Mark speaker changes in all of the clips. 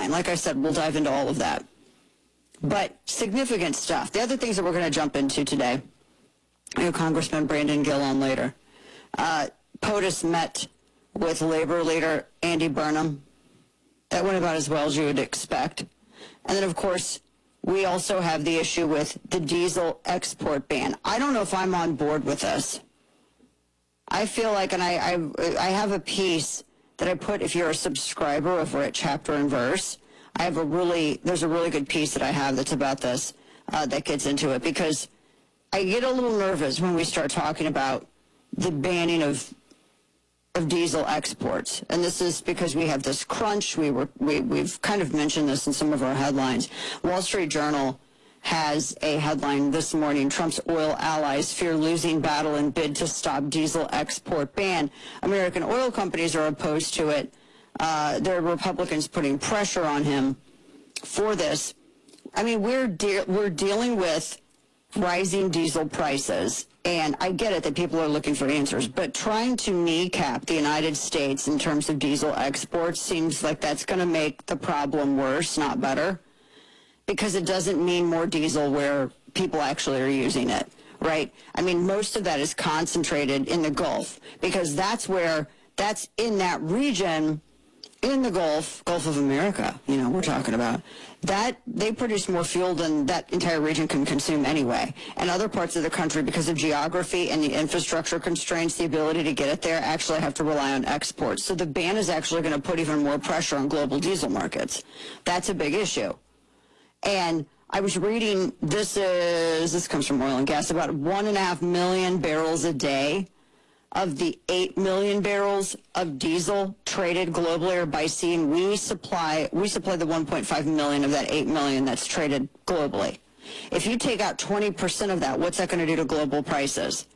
Speaker 1: fine. Like I said, we'll dive into all of that. But significant stuff. The other things that we're going to jump into today, Congressman Brandon Gill on later. POTUS met with labor leader Andy Burnham. That went about as well as you would expect. And then, of course, we also have the issue with the diesel export ban. I don't know if I'm on board with this. I feel like, and I have a piece that I put, if you're a subscriber over at Chapter and Verse, there's a really good piece that I have that's about this, that gets into it, because I get a little nervous when we start talking about the banning of diesel exports. And this is because we have this crunch. We've kind of mentioned this in some of our headlines. Wall Street Journal has a headline this morning: Trump's oil allies fear losing battle in bid to stop diesel export ban. American oil companies are opposed to it. There are Republicans putting pressure on him for this. I mean, we're dealing with rising diesel prices, and I get it that people are looking for answers, but trying to kneecap the United States in terms of diesel exports seems like that's going to make the problem worse, not better, because it doesn't mean more diesel where people actually are using it, right? I mean, most of that is concentrated in the Gulf, because that's in that region, in the Gulf of America, we're talking about, that they produce more fuel than that entire region can consume anyway. And other parts of the country, because of geography and the infrastructure constraints, the ability to get it there, actually have to rely on exports. So the ban is actually going to put even more pressure on global diesel markets. That's a big issue. And I was reading, this comes from Oil and Gas, about 1.5 million barrels a day of the 8 million barrels of diesel traded globally or by sea, and we supply the 1.5 million of that 8 million that's traded globally. If you take out 20% of that, what's that going to do to global prices?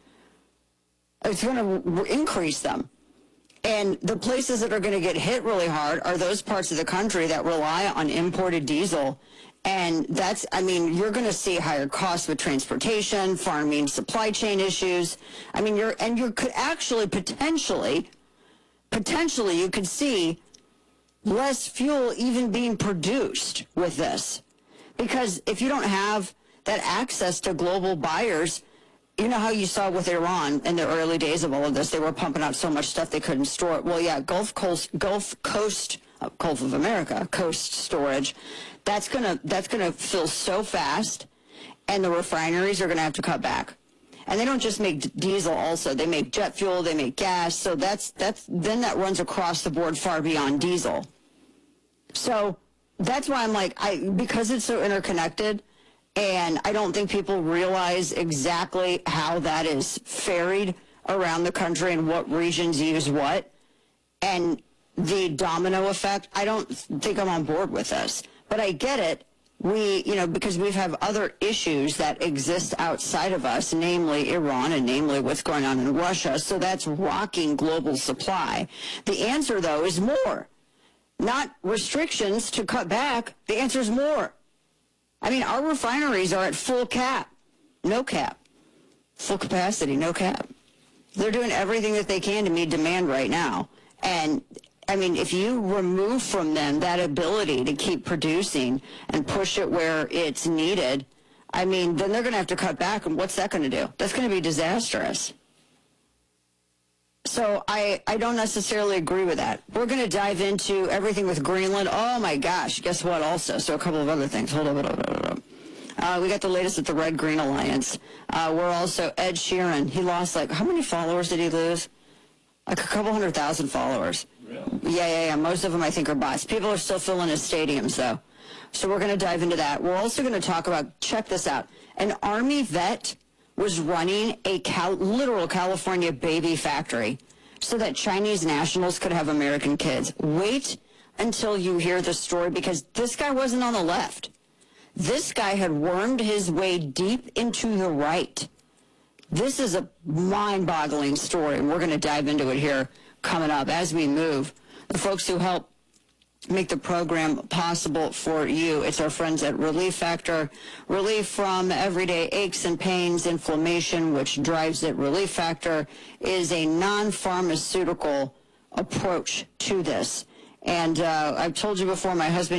Speaker 1: It's going to increase them. And the places that are going to get hit really hard are those parts of the country that rely on imported diesel. And you're going to see higher costs with transportation, farming, supply chain issues. I mean, you could actually potentially you could see less fuel even being produced with this. Because if you don't have that access to global buyers, you know how you saw with Iran in the early days of all of this, they were pumping out so much stuff they couldn't store it. Well, yeah, Gulf of America, coast storage, that's gonna fill so fast, and the refineries are gonna have to cut back. And they don't just make diesel also, they make jet fuel, they make gas, so then that runs across the board far beyond diesel. So that's why I'm like, because it's so interconnected, and I don't think people realize exactly how that is ferried around the country and what regions use what, and the domino effect, I don't think I'm on board with this. But I get it. Because we have other issues that exist outside of us, namely Iran and namely what's going on in Russia. So that's rocking global supply. The answer, though, is more. Not restrictions to cut back. The answer is more. I mean, our refineries are at full cap. No cap. Full capacity, no cap. They're doing everything that they can to meet demand right now. And I mean, if you remove from them that ability to keep producing and push it where it's needed, I mean, then they're going to have to cut back, and what's that going to do? That's going to be disastrous. So I don't necessarily agree with that. We're going to dive into everything with Greenland. Oh, my gosh. Guess what also? So a couple of other things. Hold on. We got the latest at the Red Green Alliance. We're also Ed Sheeran. He lost, how many followers did he lose? A couple 100,000 followers. Really? Yeah. Most of them, I think, are bots. People are still filling his stadiums, though. So we're going to dive into that. We're also going to talk about, check this out, an Army vet was running a literal California baby factory so that Chinese nationals could have American kids. Wait until you hear the story, because this guy wasn't on the left. This guy had wormed his way deep into the right. This is a mind-boggling story, and we're going to dive into it here coming up as we move. The folks who help make the program possible for you, it's our friends at Relief Factor. Relief from everyday aches and pains, inflammation, which drives it. Relief Factor is a non-pharmaceutical approach to this. And I've told you before, my husband